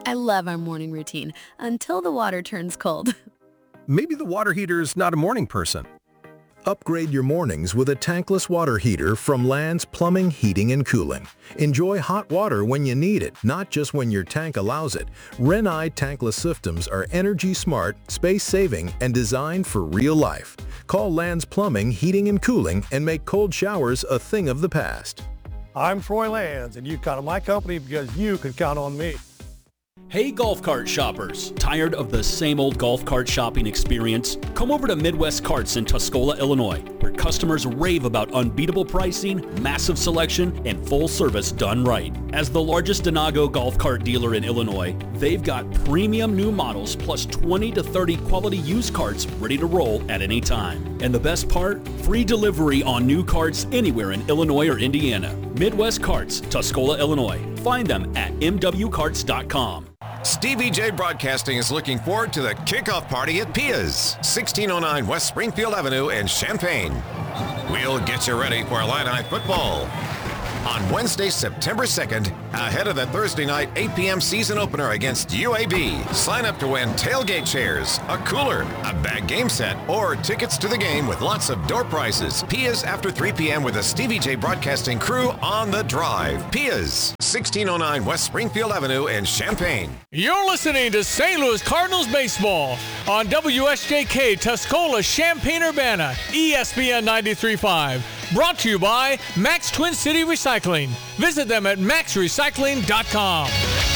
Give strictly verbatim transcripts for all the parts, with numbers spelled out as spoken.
I love our morning routine until the water turns cold. Maybe the water heater's not a morning person. Upgrade your mornings with a tankless water heater from Land's Plumbing, Heating, and Cooling. Enjoy hot water when you need it, not just when your tank allows it. Renai tankless systems are energy smart, space-saving, and designed for real life. Call Land's Plumbing, Heating, and Cooling and make cold showers a thing of the past. I'm Troy Lands, and you count on my company because you can count on me. Hey golf cart shoppers, tired of the same old golf cart shopping experience? Come over to Midwest Carts in Tuscola, Illinois, where customers rave about unbeatable pricing, massive selection, and full service done right. As the largest Denago golf cart dealer in Illinois, they've got premium new models plus twenty to thirty quality used carts ready to roll at any time. And the best part? Free delivery on new carts anywhere in Illinois or Indiana. Midwest Carts, Tuscola, Illinois. Find them at m w carts dot com. Stevie J Broadcasting is looking forward to the kickoff party at Pia's, sixteen oh nine West Springfield Avenue in Champaign. We'll get you ready for Illini football on Wednesday, September second, ahead of the Thursday night eight p.m. season opener against U A B. Sign up to win tailgate chairs, a cooler, a bag game set, or tickets to the game with lots of door prizes. Pia's after three p.m. with the Stevie J Broadcasting crew on the drive. Pia's, sixteen oh nine West Springfield Avenue in Champaign. You're listening to Saint Louis Cardinals baseball on W S J K Tuscola, Champaign-Urbana, E S P N ninety-three point five. Brought to you by Max Twin City Recycling. Visit them at max recycling dot com.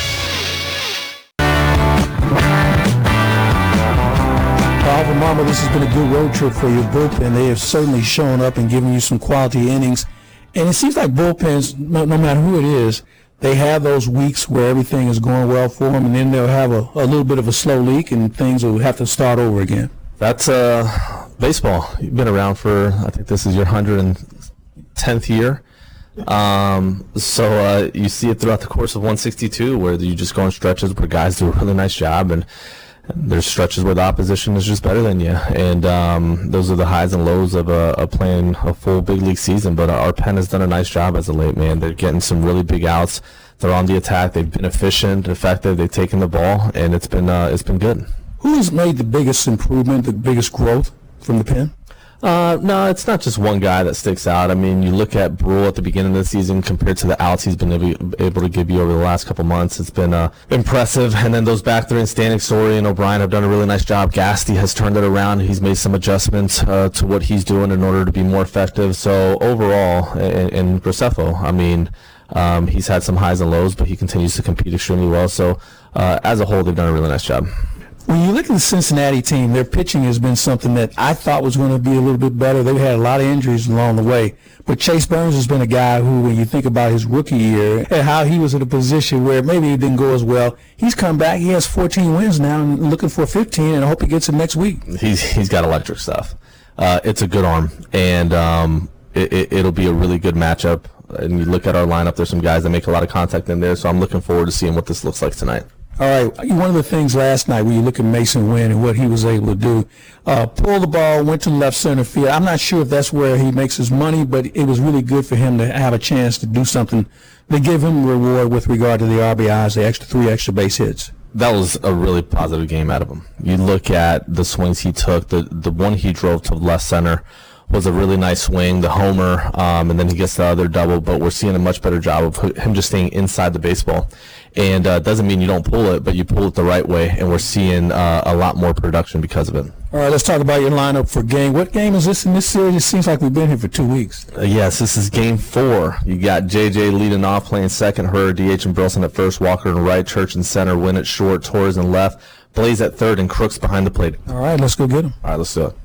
Alvin Mama, this has been a good road trip for your bullpen. They have certainly shown up and given you some quality innings. And it seems like bullpens, no, no matter who it is, they have those weeks where everything is going well for them, and then they'll have a, a little bit of a slow leak, and things will have to start over again. That's uh, baseball. You've been around for, I think this is your one hundred tenth year. Um, so uh, you see it throughout the course of one sixty-two, where you just go on stretches where guys do a really nice job, and there's stretches where the opposition is just better than you. And um, those are the highs and lows of, uh, of playing a full big league season. But our pen has done a nice job as of late, man. They're getting some really big outs. They're on the attack. They've been efficient, effective. They've taken the ball, and it's been uh, it's been good. Who has made the biggest improvement, the biggest growth from the pen? Uh, no, it's not just one guy that sticks out. I mean, you look at Brule at the beginning of the season compared to the outs he's been able, able to give you over the last couple months. It's been uh, impressive. And then those back three, Stanek, Story, and O'Brien have done a really nice job. Gasty has turned it around. He's made some adjustments uh, to what he's doing in order to be more effective. So overall, and, and Graceffo, I mean, um, he's had some highs and lows, but he continues to compete extremely well. So uh, as a whole, they've done a really nice job. When you look at the Cincinnati team, their pitching has been something that I thought was going to be a little bit better. They've had a lot of injuries along the way. But Chase Burns has been a guy who, when you think about his rookie year and how he was in a position where maybe it didn't go as well, he's come back. He has fourteen wins now and looking for fifteen, and I hope he gets it next week. He's He's got electric stuff. Uh, it's a good arm, and um, it, it, it'll be a really good matchup. And you look at our lineup, there's some guys that make a lot of contact in there, so I'm looking forward to seeing what this looks like tonight. All right, one of the things last night when you look at Mason Wynn and what he was able to do, uh, pull the ball, went to left center field. I'm not sure if that's where he makes his money, but it was really good for him to have a chance to do something to give him reward with regard to the R B Is, the extra three extra base hits. That was a really positive game out of him. You look at the swings he took, the, the one he drove to left center was a really nice swing, the homer, um, and then he gets the other double, but we're seeing a much better job of him just staying inside the baseball. And uh, doesn't mean you don't pull it, but you pull it the right way, and we're seeing uh, a lot more production because of it. All right, let's talk about your lineup for game. What game is this in this series? It seems like we've been here for two weeks. Uh, yes, this is game four. You got J J leading off, playing second, Herrera, D H, and Burleson at first, Walker in right, Church in center, Wynn at short, Torres in left, Blaze at third, and Crooks behind the plate. All right, let's go get him. All right, let's do it.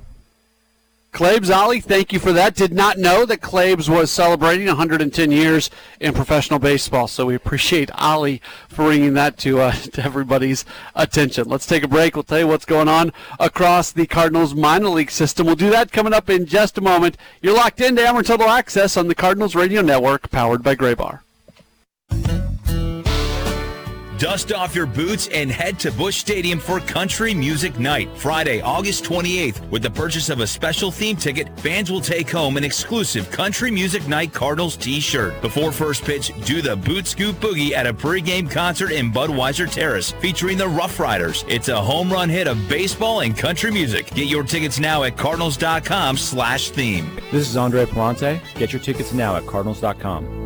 Claibs, Ollie, thank you for that. Did not know that Claibs was celebrating one hundred ten years in professional baseball, so we appreciate Ollie for bringing that to, uh, to everybody's attention. Let's take a break. We'll tell you what's going on across the Cardinals minor league system. We'll do that coming up in just a moment. You're locked into Ameren Total Access on the Cardinals Radio Network, powered by Graybar. Dust off your boots and head to Busch Stadium for Country Music Night, Friday, August twenty-eighth. With the purchase of a special theme ticket, fans will take home an exclusive Country Music Night Cardinals t-shirt. Before first pitch, do the Boot Scoop Boogie at a pregame concert in Budweiser Terrace featuring the Rough Riders. It's a home run hit of baseball and country music. Get your tickets now at cardinals.com slash theme. This is Andre Palante. Get your tickets now at cardinals dot com.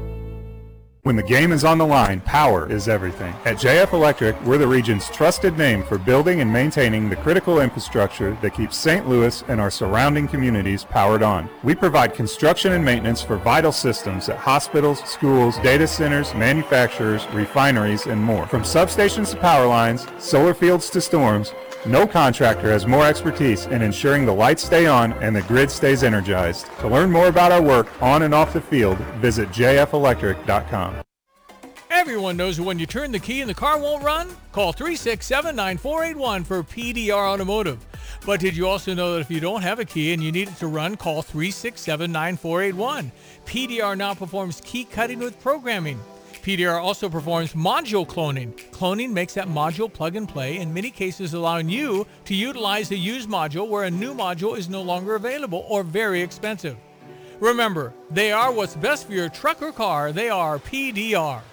When the game is on the line, power is everything. At J F Electric, we're the region's trusted name for building and maintaining the critical infrastructure that keeps Saint Louis and our surrounding communities powered on. We provide construction and maintenance for vital systems at hospitals, schools, data centers, manufacturers, refineries, and more. From substations to power lines, solar fields to storms, no contractor has more expertise in ensuring the lights stay on and the grid stays energized. To learn more about our work on and off the field, visit j f electric dot com. Everyone knows that when you turn the key and the car won't run, call three six seven, nine four eight one for P D R Automotive. But did you also know that if you don't have a key and you need it to run, call three six seven, nine four eight one. P D R now performs key cutting with programming. P D R also performs module cloning. Cloning makes that module plug and play, in many cases allowing you to utilize a used module where a new module is no longer available or very expensive. Remember, they are what's best for your truck or car. They are P D R.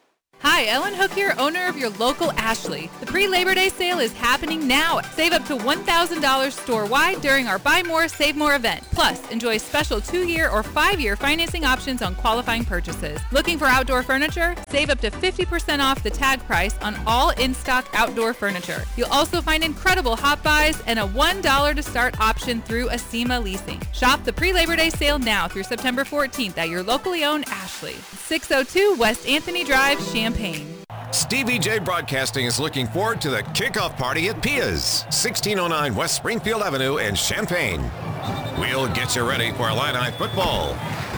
Hi, Ellen Hook here, owner of your local Ashley. The pre-Labor Day sale is happening now. Save up to one thousand dollars store-wide during our Buy More, Save More event. Plus, enjoy special two-year or five-year financing options on qualifying purchases. Looking for outdoor furniture? Save up to fifty percent off the tag price on all in-stock outdoor furniture. You'll also find incredible hot buys and a one dollar to start option through Acima Leasing. Shop the pre-Labor Day sale now through September fourteenth at your locally owned Ashley. six oh two West Anthony Drive, Champaign. Stevie J Broadcasting is looking forward to the kickoff party at Pia's, sixteen oh nine West Springfield Avenue in Champaign. We'll get you ready for Illini football.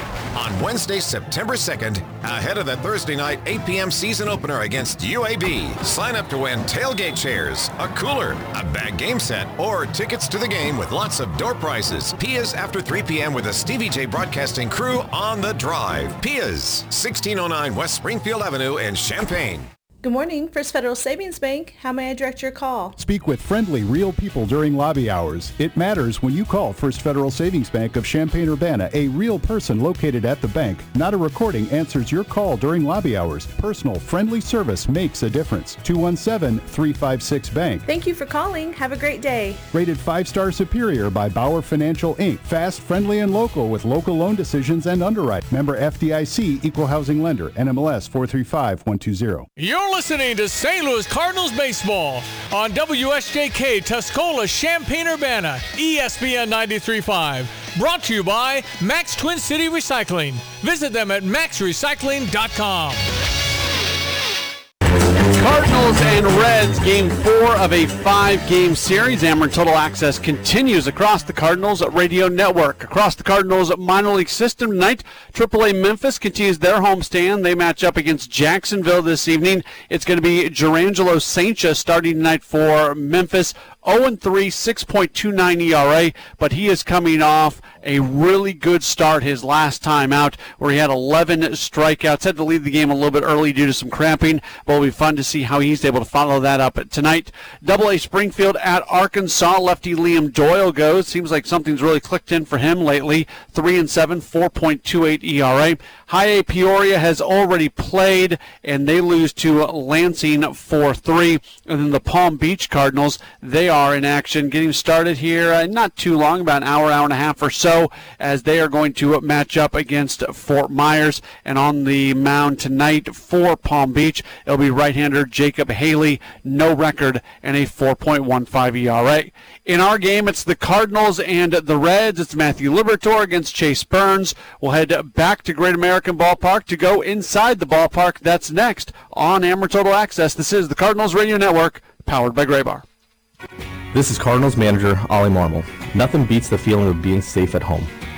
On Wednesday, September second, ahead of the Thursday night eight p.m. season opener against U A B. Sign up to win tailgate chairs, a cooler, a bag game set, or tickets to the game with lots of door prizes. Pia's after three p.m. with the Stevie J Broadcasting crew on the drive. Pia's, sixteen oh nine West Springfield Avenue in Champaign. Good morning, First Federal Savings Bank. How may I direct your call? Speak with friendly, real people during lobby hours. It matters when you call First Federal Savings Bank of Champaign-Urbana. A real person located at the bank. Not a recording answers your call during lobby hours. Personal, friendly service makes a difference. two one seven, three five six, bank. Thank you for calling. Have a great day. Rated five-star superior by Bauer Financial, Incorporated. Fast, friendly, and local with local loan decisions and underwrite. Member F D I C, Equal Housing Lender, N M L S four three five one two zero. You're listening to Saint Louis Cardinals baseball on W S J K Tuscola Champaign-Urbana, E S P N ninety-three point five. Brought to you by Max Twin City Recycling. Visit them at max recycling dot com. Cardinals and Reds, game four of a five-game series. Ameren Total Access continues across the Cardinals Radio Network. Across the Cardinals minor league system tonight, triple A Memphis continues their homestand. They match up against Jacksonville this evening. It's going to be Jurangelo Saincha starting tonight for Memphis. oh and three, six point two nine E R A, but he is coming off a really good start his last time out where he had eleven strikeouts. Had to leave the game a little bit early due to some cramping, but it'll be fun to see how he's able to follow that up tonight. Double A Springfield at Arkansas. Lefty Liam Doyle goes. Seems like something's really clicked in for him lately. three and seven, four point two eight E R A. High A Peoria has already played, and they lose to Lansing four three. And then the Palm Beach Cardinals, they are in action, getting started here uh, not too long, about an hour, hour and a half or so, as they are going to match up against Fort Myers. And on the mound tonight for Palm Beach, it'll be right-hander Jacob Haley, no record, and a four point one five E R A. In our game, it's the Cardinals and the Reds. It's Matthew Liberatore against Chase Burns. We'll head back to Great American Ballpark to go inside the ballpark. That's next on Ameren Total Access. This is the Cardinals Radio Network, powered by Graybar. This is Cardinals manager Ollie Marmol. Nothing beats the feeling of being safe at home.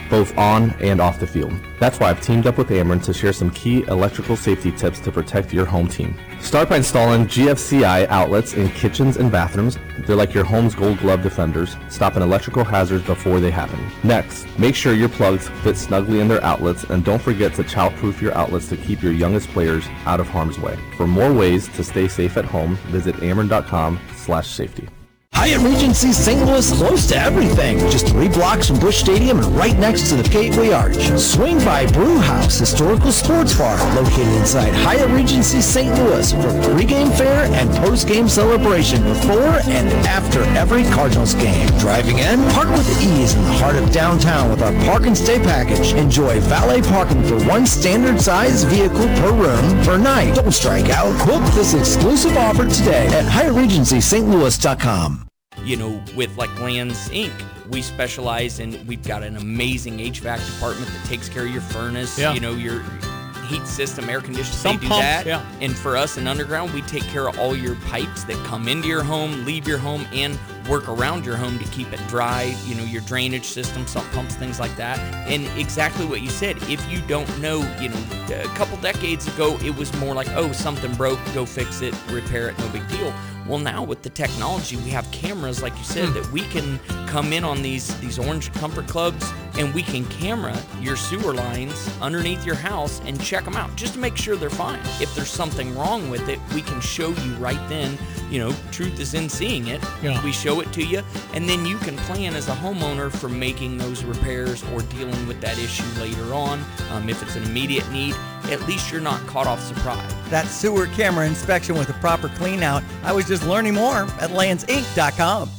both on and off the field. That's why I've teamed up with Ameren to share some key electrical safety tips to protect your home team. Start by installing G F C I outlets in kitchens and bathrooms. They're like your home's gold glove defenders, stopping electrical hazards before they happen. Next, make sure your plugs fit snugly in their outlets, and don't forget to child-proof your outlets to keep your youngest players out of harm's way. For more ways to stay safe at home, visit ameren.com slash safety. Hyatt Regency Saint Louis, close to everything. Just three blocks from Busch Stadium and right next to the Gateway Arch. Swing by Brew House Historical Sports Bar, located inside Hyatt Regency Saint Louis for pregame fare and postgame celebration before and after every Cardinals game. Driving in, park with ease in the heart of downtown with our Park and Stay package. Enjoy valet parking for one standard size vehicle per room per night. Don't strike out. Book this exclusive offer today at Hyatt Regency St Louis dot com. You know, with like Lands Incorporated, we specialize in, we've got an amazing H V A C department that takes care of your furnace, yeah. you know, your heat system, air conditioning, Some they do pumps, that. Yeah. And for us in Underground, we take care of all your pipes that come into your home, leave your home, and work around your home to keep it dry, you know, your drainage system, sump pumps, things like that. And exactly what you said, if you don't know, you know, a couple decades ago, it was more like, oh, something broke, go fix it, repair it, no big deal. Well, now with the technology, we have cameras, like you said, that we can come in on these, these Orange Comfort Clubs, and we can camera your sewer lines underneath your house and check them out just to make sure they're fine. If there's something wrong with it, we can show you right then. You know, truth is in seeing it. Yeah. We show it to you, and then you can plan as a homeowner for making those repairs or dealing with that issue later on. Um, if it's an immediate need, at least you're not caught off surprise. That sewer camera inspection with a proper clean out. I was just learning more at lands inc dot com.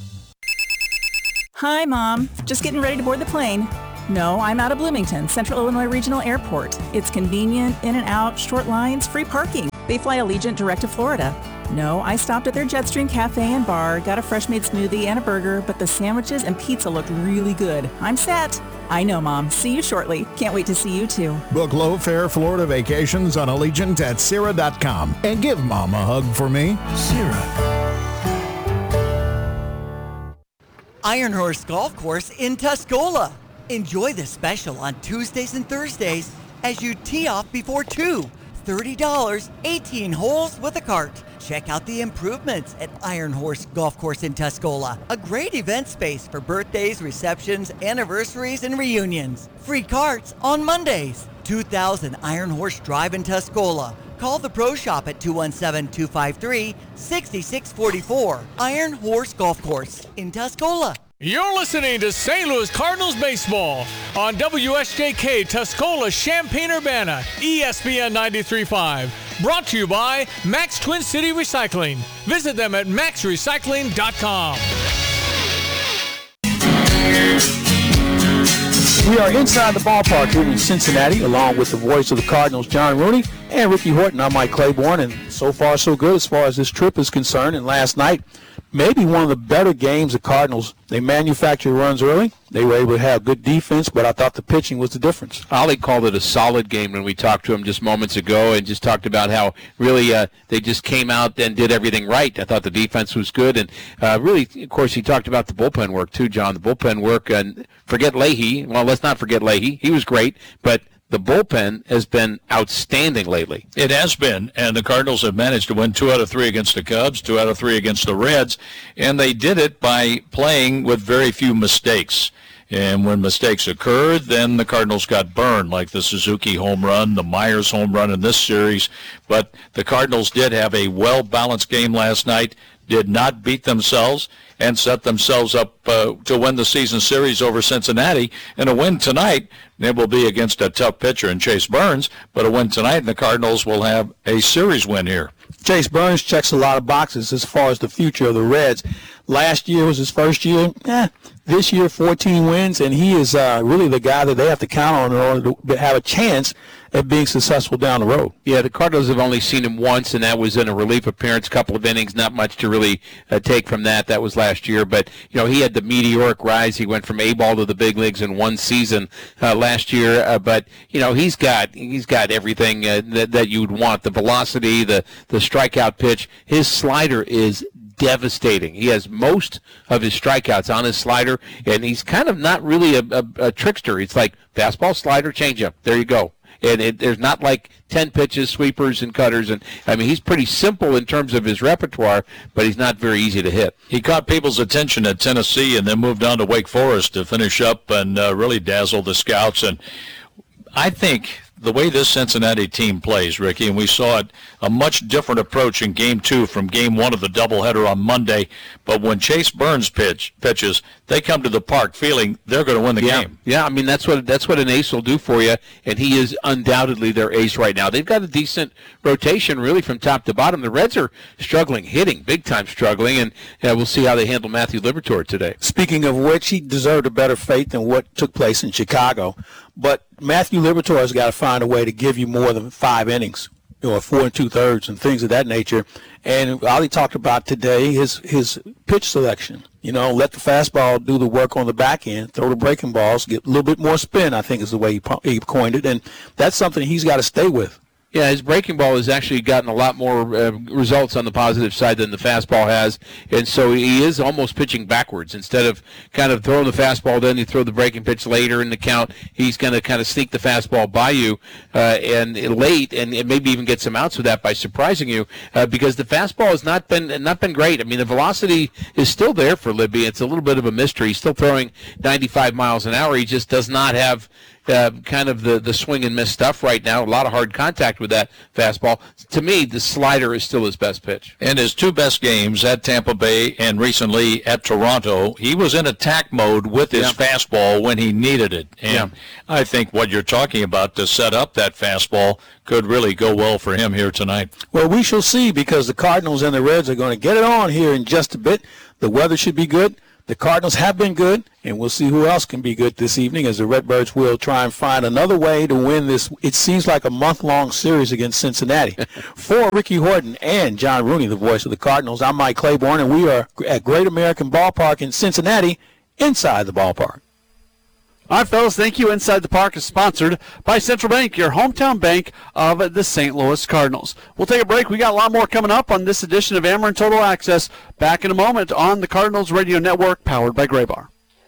Hi, Mom. Just getting ready to board the plane. No, I'm out of Bloomington, Central Illinois Regional Airport. It's convenient, in and out, short lines, free parking. They fly Allegiant direct to Florida. No, I stopped at their Jetstream Cafe and Bar, got a fresh-made smoothie and a burger, but the sandwiches and pizza looked really good. I'm set. I know, Mom. See you shortly. Can't wait to see you, too. Book low-fare Florida vacations on Allegiant at Sierra dot com. And give Mom a hug for me. Sierra. Iron Horse Golf Course in Tuscola. Enjoy the special on Tuesdays and Thursdays as you tee off before two. thirty dollars, eighteen holes with a cart. Check out the improvements at Iron Horse Golf Course in Tuscola. A great event space for birthdays, receptions, anniversaries, and reunions. Free carts on Mondays. two thousand Iron Horse Drive in Tuscola. Call the Pro Shop at two one seven, two five three, six six four four. Iron Horse Golf Course in Tuscola. You're listening to Saint Louis Cardinals baseball on W S J K Tuscola, Champaign-Urbana, E S P N ninety-three point five. Brought to you by Max Twin City Recycling. Visit them at max recycling dot com. We are inside the ballpark here in Cincinnati, along with the voice of the Cardinals, John Rooney, and Ricky Horton. I'm Mike Claiborne, and so far so good as far as this trip is concerned. And last night, maybe one of the better games the Cardinals. They manufactured runs early. They were able to have good defense, but I thought the pitching was the difference. Ollie called it a solid game when we talked to him just moments ago and just talked about how really uh, they just came out and did everything right. I thought the defense was good. And uh, really, of course, he talked about the bullpen work too, John. The bullpen work, and forget Leahy. Well, let's not forget Leahy. He was great, but the bullpen has been outstanding lately. It has been, and the Cardinals have managed to win two out of three against the Cubs, two out of three against the Reds, and they did it by playing with very few mistakes. And when mistakes occurred, then the Cardinals got burned, like the Suzuki home run, the Myers home run in this series. But the Cardinals did have a well-balanced game last night, did not beat themselves, and set themselves up uh, to win the season series over Cincinnati. And a win tonight, it will be against a tough pitcher in Chase Burns, but a win tonight, and the Cardinals will have a series win here. Chase Burns checks a lot of boxes as far as the future of the Reds. Last year was his first year. Eh, this year, fourteen wins, and he is uh, really the guy that they have to count on in order to have a chance at being successful down the road. Yeah, the Cardinals have only seen him once, and that was in a relief appearance, couple of innings, not much to really uh, take from that. That was last year. But, you know, he had the meteoric rise. He went from A-ball to the big leagues in one season uh, last year. Uh, but, you know, he's got he's got everything uh, that, that you'd want, the velocity, the, the strikeout pitch. His slider is devastating. He has most of his strikeouts on his slider, and he's kind of not really a, a, a trickster. It's like fastball, slider, changeup. There you go. And it, there's not like ten pitches, sweepers, and cutters. And I mean, he's pretty simple in terms of his repertoire, but he's not very easy to hit. He caught people's attention at Tennessee and then moved on to Wake Forest to finish up and uh, really dazzle the scouts. And I think the way this Cincinnati team plays, Ricky, and we saw it, a much different approach in game two from game one of the doubleheader on Monday. But when Chase Burns pitch pitches, they come to the park feeling they're going to win the yeah. game. Yeah, I mean, that's what that's what an ace will do for you, and he is undoubtedly their ace right now. They've got a decent rotation, really, from top to bottom. The Reds are struggling, hitting, big-time struggling, and uh, we'll see how they handle Matthew Liberatore today. Speaking of which, he deserved a better fate than what took place in Chicago. But Matthew Liberatore has got to find a way to give you more than five innings, you know, four and two-thirds and things of that nature. And Ali talked about today his his pitch selection. You know, let the fastball do the work on the back end, throw the breaking balls, get a little bit more spin, I think is the way he, he coined it. And that's something he's got to stay with. Yeah, his breaking ball has actually gotten a lot more uh, results on the positive side than the fastball has, and so he is almost pitching backwards. Instead of kind of throwing the fastball, then you throw the breaking pitch later in the count, he's going to kind of sneak the fastball by you uh, and late, and, and maybe even get some outs with that by surprising you, uh, because the fastball has not been not been great. I mean, the velocity is still there for Libby. It's a little bit of a mystery. He's still throwing ninety-five miles an hour. He just does not have Uh, kind of the, the swing and miss stuff right now. A lot of hard contact with that fastball. To me, the slider is still his best pitch. And his two best games at Tampa Bay and recently at Toronto, he was in attack mode with his yeah. fastball when he needed it. And yeah. I think what you're talking about to set up that fastball could really go well for him here tonight. Well, we shall see, because the Cardinals and the Reds are going to get it on here in just a bit. The weather should be good. The Cardinals have been good, and we'll see who else can be good this evening as the Redbirds will try and find another way to win this. It seems like a month-long series against Cincinnati. For Ricky Horton and John Rooney, the voice of the Cardinals, I'm Mike Claiborne, and we are at Great American Ballpark in Cincinnati, inside the ballpark. All right, fellas, thank you. Inside the Park is sponsored by Central Bank, your hometown bank of the Saint Louis Cardinals. We'll take a break. We got a lot more coming up on this edition of Ameren Total Access. Back in a moment on the Cardinals Radio Network, powered by Graybar.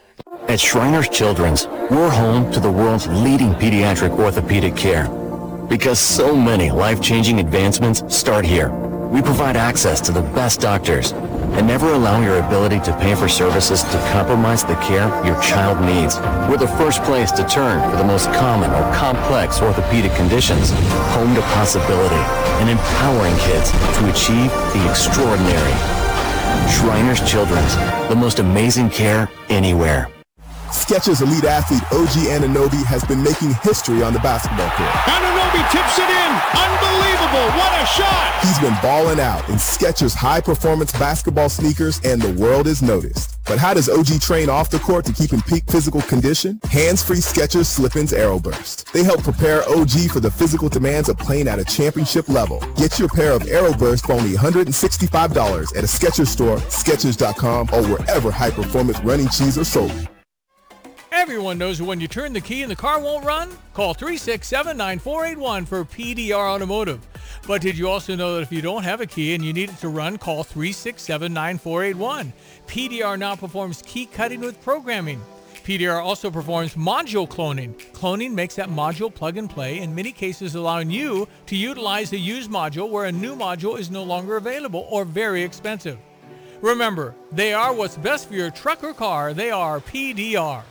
At Shriners Children's, we're home to the world's leading pediatric orthopedic care. Because so many life-changing advancements start here. We provide access to the best doctors and never allow your ability to pay for services to compromise the care your child needs. We're the first place to turn for the most common or complex orthopedic conditions. Home to possibility and empowering kids to achieve the extraordinary. Shriners Children's, the most amazing care anywhere. Skechers elite athlete O G Anunoby has been making history on the basketball court. Anunoby tips it in. Unbelievable. What a shot. He's been balling out in Skechers high-performance basketball sneakers, and the world is noticed. But how does O G train off the court to keep in peak physical condition? Hands-free Skechers Slip-ins Aeroburst. They help prepare O G for the physical demands of playing at a championship level. Get your pair of Aeroburst for only one hundred sixty-five dollars at a Skechers store, Skechers dot com, or wherever high-performance running shoes are sold. Everyone knows when you turn the key and the car won't run? Call three six seven, nine four eight one for P D R Automotive. But did you also know that if you don't have a key and you need it to run, call three six seven, nine four eight one. P D R now performs key cutting with programming. P D R also performs module cloning. Cloning makes that module plug and play, in many cases allowing you to utilize a used module where a new module is no longer available or very expensive. Remember, they are what's best for your truck or car. They are P D R.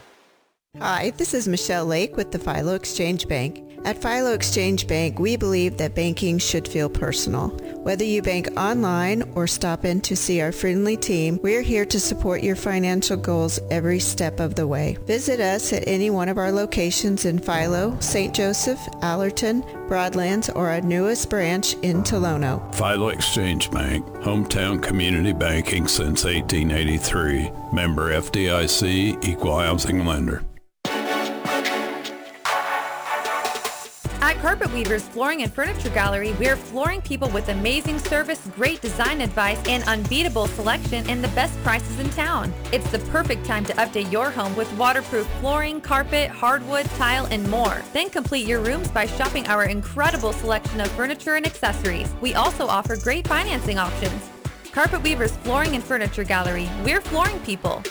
Hi, this is Michelle Lake with the Philo Exchange Bank. At Philo Exchange Bank, we believe that banking should feel personal. Whether you bank online or stop in to see our friendly team, we're here to support your financial goals every step of the way. Visit us at any one of our locations in Philo, Saint Joseph, Allerton, Broadlands, or our newest branch in Tolono. Philo Exchange Bank, hometown community banking since eighteen eighty-three. Member F D I C, equal housing lender. At Carpet Weavers Flooring and Furniture Gallery, we're flooring people with amazing service, great design advice, and unbeatable selection and the best prices in town. It's the perfect time to update your home with waterproof flooring, carpet, hardwood, tile, and more. Then complete your rooms by shopping our incredible selection of furniture and accessories. We also offer great financing options. Carpet Weavers Flooring and Furniture Gallery. We're flooring people.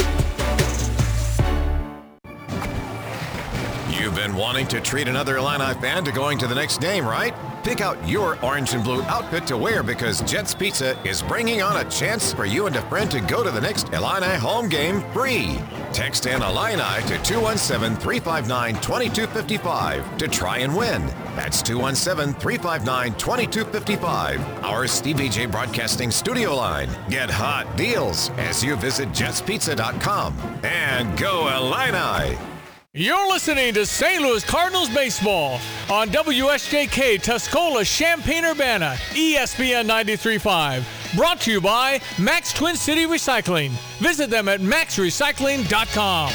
You've been wanting to treat another Illini fan to going to the next game, right? Pick out your orange and blue outfit to wear because Jets Pizza is bringing on a chance for you and a friend to go to the next Illini home game free. Text in Illini to two one seven, three five nine, two two five five to try and win. That's two one seven, three five nine, two two five five. Our Stevie J Broadcasting studio line. Get hot deals as you visit jets pizza dot com. And go Illini! You're listening to Saint Louis Cardinals baseball on W S J K Tuscola, Champaign-Urbana, E S P N ninety-three point five. Brought to you by Max Twin City Recycling. Visit them at max recycling dot com.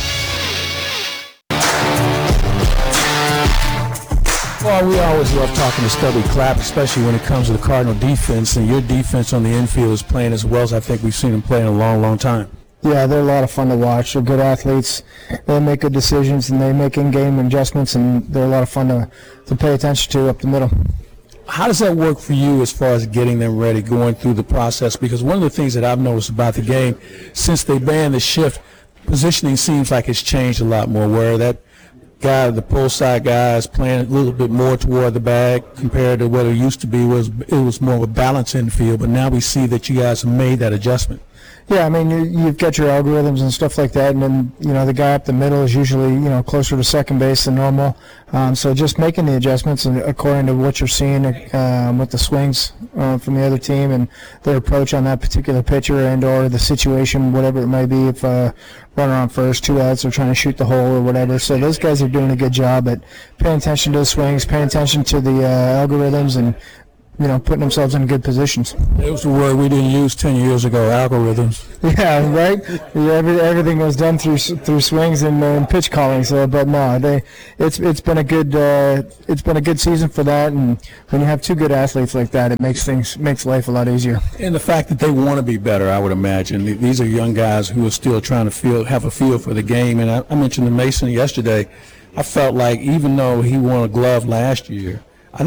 Well, we always love talking to Stubby Clapp, especially when it comes to the Cardinal defense, and your defense on the infield is playing as well as I think we've seen them play in a long, long time. Yeah, they're a lot of fun to watch. They're good athletes. They make good decisions, and they make in-game adjustments, and they're a lot of fun to, to pay attention to up the middle. How does that work for you as far as getting them ready, going through the process? Because one of the things that I've noticed about the game, since they banned the shift, positioning seems like it's changed a lot more, where that guy, the pull side guy, is playing a little bit more toward the bag compared to what it used to be. Was it was more of a balance in the field, but now we see that you guys have made that adjustment. Yeah, I mean, you, you've got your algorithms and stuff like that, and then, you know, the guy up the middle is usually, you know, closer to second base than normal. Um, so just making the adjustments and according to what you're seeing um, with the swings uh, from the other team and their approach on that particular pitcher and or the situation, whatever it may be, if uh, runner on first, two outs, or trying to shoot the hole or whatever. So those guys are doing a good job at paying attention to the swings, paying attention to the uh, algorithms, and you know, putting themselves in good positions. It was a word we didn't use ten years ago, algorithms. Yeah, right? Yeah, every, everything was done through through swings and, uh, and pitch calling. So, but no, they it's it's been a good uh, it's been a good season for that. And when you have two good athletes like that, it makes things makes life a lot easier. And the fact that they want to be better, I would imagine. These are young guys who are still trying to feel have a feel for the game. And I, I mentioned to Mason yesterday, I felt like even though he won a glove last year,